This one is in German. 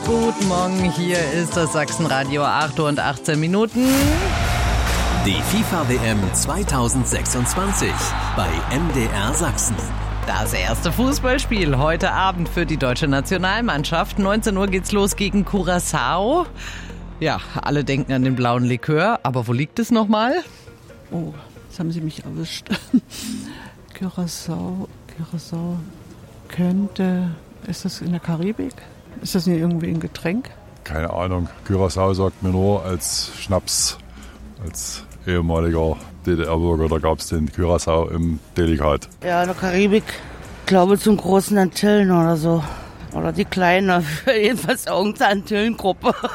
Guten Morgen, hier ist das Sachsenradio, 8 Uhr und 18 Minuten. Die FIFA-WM 2026 bei MDR Sachsen. Das erste Fußballspiel heute Abend für die deutsche Nationalmannschaft. 19 Uhr geht's los gegen Curaçao. Ja, alle denken an den blauen Likör, aber wo liegt es nochmal? Oh, jetzt haben Sie mich erwischt. Curaçao könnte... Ist das in der Karibik? Ist das nicht irgendwie ein Getränk? Keine Ahnung. Curaçao sagt mir nur als Schnaps, als ehemaliger DDR-Bürger, da gab es den Curaçao im Delikat. Ja, in der Karibik, ich glaube zum großen Antillen oder so. Oder die kleine, jedenfalls irgendeine Antillengruppe.